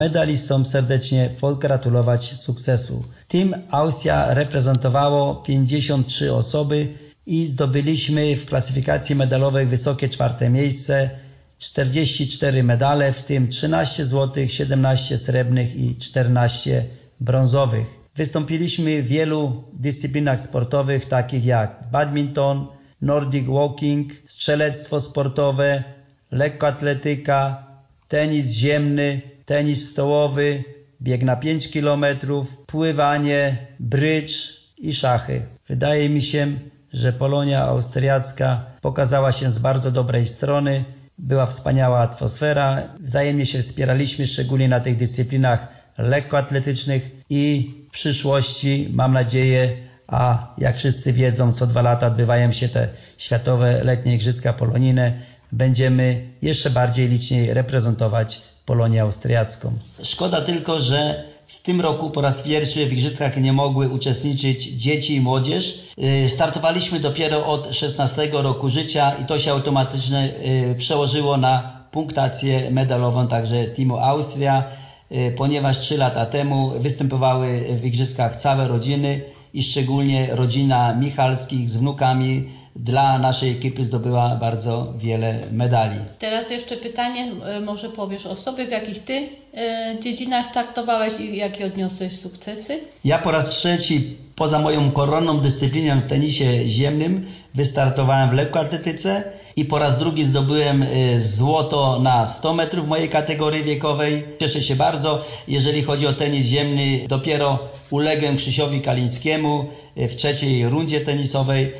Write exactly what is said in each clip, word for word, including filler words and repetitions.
Medalistom serdecznie pogratulować sukcesu. Team Austria reprezentowało pięćdziesiąt trzy osoby i zdobyliśmy w klasyfikacji medalowej wysokie czwarte miejsce, czterdzieści cztery medale, w tym trzynaście złotych, siedemnaście srebrnych i czternaście brązowych. Wystąpiliśmy w wielu dyscyplinach sportowych, takich jak badminton, nordic walking, strzelectwo sportowe, lekkoatletyka, tenis ziemny, tenis stołowy, bieg na pięć kilometrów, pływanie, brydż i szachy. Wydaje mi się, że Polonia austriacka pokazała się z bardzo dobrej strony. Była wspaniała atmosfera, wzajemnie się wspieraliśmy, szczególnie na tych dyscyplinach lekkoatletycznych i w przyszłości, mam nadzieję, a jak wszyscy wiedzą, co dwa lata odbywają się te Światowe Letnie Igrzyska Polonijne, będziemy jeszcze bardziej liczniej reprezentować Polonię austriacką. Szkoda tylko, że w tym roku po raz pierwszy w Igrzyskach nie mogły uczestniczyć dzieci i młodzież. Startowaliśmy dopiero od szesnastego roku życia i to się automatycznie przełożyło na punktację medalową także Teamu Austria, ponieważ trzy lata temu występowały w Igrzyskach całe rodziny i szczególnie rodzina Michalskich z wnukami dla naszej ekipy zdobyła bardzo wiele medali. Teraz jeszcze pytanie, może powiesz o sobie, w jakich Ty dziedzinach startowałeś i jakie odniosłeś sukcesy? Ja po raz trzeci poza moją koronną dyscypliną w tenisie ziemnym wystartowałem w lekkoatletyce i po raz drugi zdobyłem złoto na sto metrów w mojej kategorii wiekowej. Cieszę się bardzo. Jeżeli chodzi o tenis ziemny, dopiero uległem Krzysiowi Kalińskiemu w trzeciej rundzie tenisowej.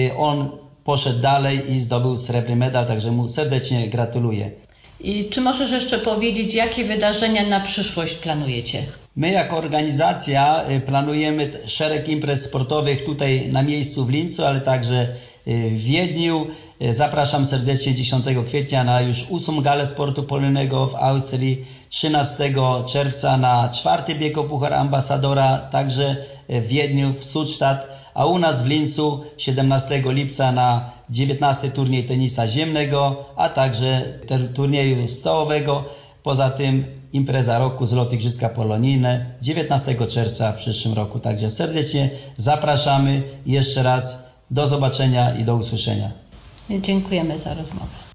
On poszedł dalej i zdobył srebrny medal, także mu serdecznie gratuluję. I czy możesz jeszcze powiedzieć, jakie wydarzenia na przyszłość planujecie? My jako organizacja planujemy szereg imprez sportowych tutaj na miejscu w Lincu, ale także w Wiedniu. Zapraszam serdecznie dziesiątego kwietnia na już ósmą galę sportu polonijnego w Austrii, trzynastego czerwca na czwarty bieg o Puchar Ambasadora, także w Wiedniu, w Suchstadt, a u nas w Lincu siedemnastego lipca na dziewiętnasty turniej tenisa ziemnego, a także turnieju stołowego. Poza tym impreza roku Zloty Igrzyska Polonijne dziewiętnastego czerwca w przyszłym roku. Także serdecznie zapraszamy i jeszcze raz do zobaczenia i do usłyszenia. Dziękujemy za rozmowę.